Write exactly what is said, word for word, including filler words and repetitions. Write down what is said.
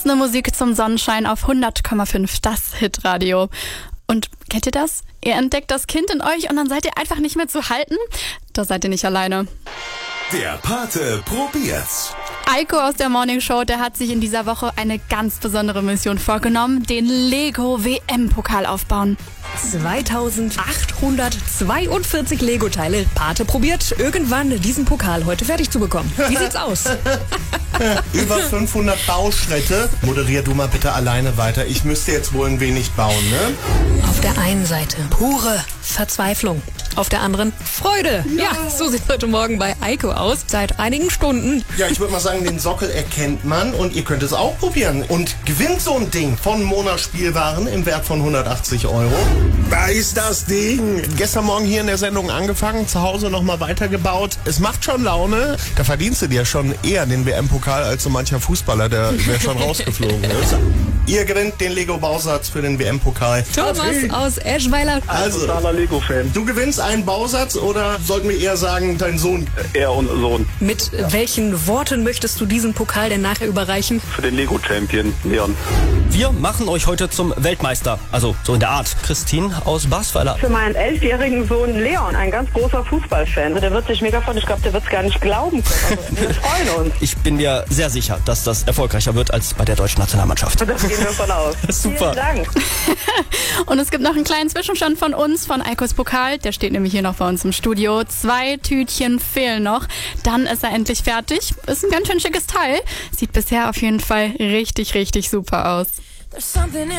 Eine Musik zum Sonnenschein auf hundert Komma fünf, das Hitradio. Und kennt ihr das? Ihr entdeckt das Kind in euch und dann seid ihr einfach nicht mehr zu halten? Da seid ihr nicht alleine. Der Pate probiert's. Eiko aus der Morning Show, der hat sich in dieser Woche eine ganz besondere Mission vorgenommen, den Lego W M-Pokal aufbauen. zweitausendachthundertzweiundvierzig Lego-Teile. Pate probiert, irgendwann diesen Pokal heute fertig zu bekommen. Wie sieht's aus? Über fünfhundert Bauschritte. Moderier du mal bitte alleine weiter. Ich müsste jetzt wohl ein wenig bauen, ne? Auf der einen Seite pure Verzweiflung. Auf der anderen Freude. Ja, so sieht heute Morgen bei Eiko aus. Seit einigen Stunden. Ja, ich würde mal sagen, den Sockel erkennt man und ihr könnt es auch probieren. Und gewinnt so ein Ding von Mona Spielwaren im Wert von hundertachtzig Euro. Da ist das Ding. Gestern Morgen hier in der Sendung angefangen, zu Hause nochmal weitergebaut. Es macht schon Laune. Da verdienst du dir schon eher den W M-Pokal als so mancher Fußballer, der, der schon rausgeflogen ist. Ihr gewinnt den Lego-Bausatz für den W M-Pokal. Thomas aus Eschweiler. Also, totaler Lego-Fan. du gewinnst einen Bausatz oder sollten wir eher sagen, dein Sohn? Er und Sohn. Mit welchen Worten möchtest du diesen Pokal denn nachher überreichen? Für den Lego-Champion, Leon. Wir machen euch heute zum Weltmeister. Also so in der Art. Christine aus Basweiler. Für meinen elfjährigen Sohn Leon, ein ganz großer Fußballfan. Der wird sich mega freuen. Ich glaube, der wird es gar nicht glauben können. Also, wir freuen uns. Ich bin mir sehr sicher, dass das erfolgreicher wird als bei der deutschen Nationalmannschaft. Das gehen wir von aus. Super. Vielen Dank. Und es gibt noch einen kleinen Zwischenstand von uns, von Eikos Pokal. Der steht nämlich hier noch bei uns im Studio. Zwei Tütchen fehlen noch. Dann ist er endlich fertig. Ist ein ganz schön schickes Teil. Sieht bisher auf jeden Fall richtig, richtig super aus.